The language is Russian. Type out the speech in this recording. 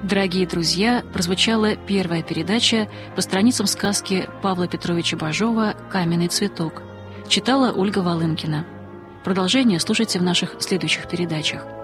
Дорогие друзья, прозвучала первая передача по страницам сказки Павла Петровича Бажова «Каменный цветок». Читала Ольга Волынкина. Продолжение слушайте в наших следующих передачах.